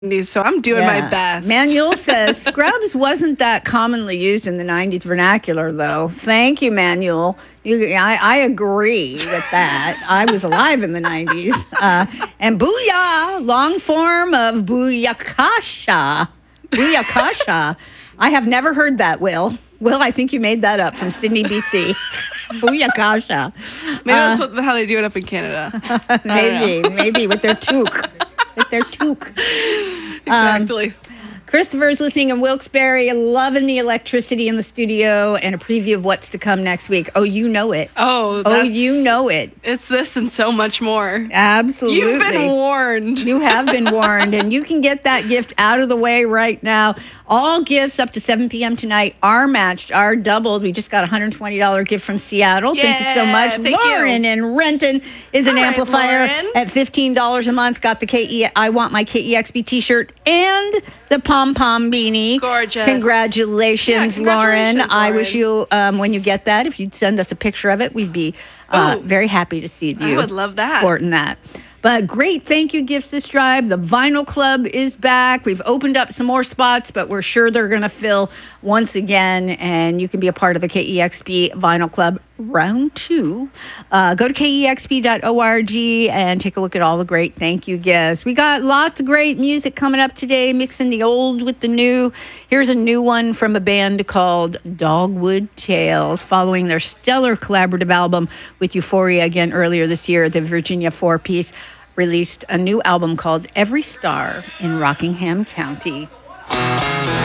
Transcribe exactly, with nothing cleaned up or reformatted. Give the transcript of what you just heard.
So I'm doing yeah. my best. Manuel says Scrubs wasn't that commonly used in the nineties vernacular, though. Thank you, Manuel. You, I, I agree with that. I was alive in the nineties. Uh, and booyah, long form of booyakasha. Booyakasha. I have never heard that, Will. Will, I think you made that up from Sydney, B C. Booyakasha. Maybe uh, that's what, how they do it up in Canada. maybe, maybe with their toque. With their toque. Exactly. Um, Christopher's listening in Wilkes-Barre, loving the electricity in the studio and a preview of what's to come next week. Oh, you know it. Oh, oh, you know it. It's this and so much more. Absolutely. You've been warned. You have been warned, and you can get that gift out of the way right now. All gifts up to seven p.m. tonight are matched, are doubled. We just got a one hundred twenty dollars gift from Seattle. Yeah, thank you so much. Thank Lauren you. in Renton is an All amplifier right, at fifteen dollars a month. Got the K E I Want My K E X B t-shirt and the pom-pom beanie. Gorgeous. Congratulations, yeah, Lauren. congratulations, Lauren. I wish you, um, when you get that, if you'd send us a picture of it, we'd be uh, very happy to see you. I would love that. Sporting that. But great thank you gifts this drive. The Vinyl Club is back. We've opened up some more spots, but we're sure they're going to fill once again. And you can be a part of the K E X P Vinyl Club round two. Uh, go to K E X P dot org and take a look at all the great thank you gifts. We got lots of great music coming up today, mixing the old with the new. Here's a new one from a band called Dogwood Tales, following their stellar collaborative album with Euphoria again earlier this year. The Virginia four-piece released a new album called Every Star in Rockingham County.